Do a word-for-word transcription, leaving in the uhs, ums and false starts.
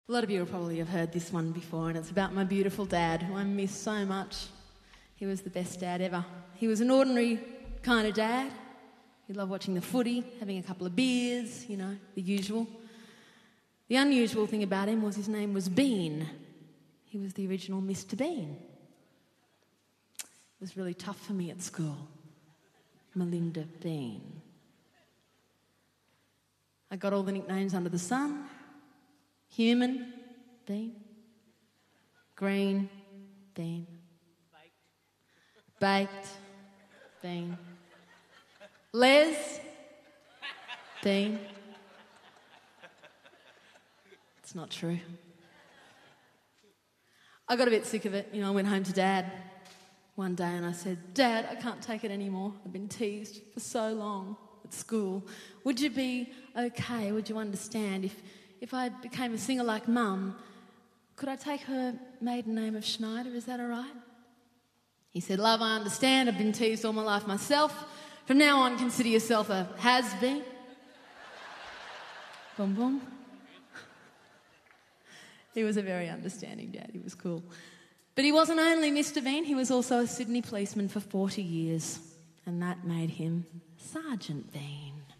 A lot of you will probably have heard this one before, and it's about my beautiful dad, who I miss so much. He was the best dad ever. He was an ordinary kind of dad. He loved watching the footy, having a couple of beers, you know, the usual. The unusual thing about him was his name was Bean. He was the original Mister Bean. It was really tough for me at school. Melinda Bean. I got all the nicknames under the sun. Human, Bean. Green, Bean. Baked. Baked, Bean. Les, Bean. It's not true. I got a bit sick of it. You know, I went home to Dad one day and I said, Dad, I can't take it anymore. I've been teased for so long at school. Would you be okay? Would you understand if If I became a singer like Mum, could I take her maiden name of Schneider? Is that all right? He said, Love, I understand. I've been teased all my life myself. From now on, consider yourself a has-been. Boom, boom. He was a very understanding dad. He was cool. But he wasn't only Mister Bean, he was also a Sydney policeman for forty years. And that made him Sergeant Bean.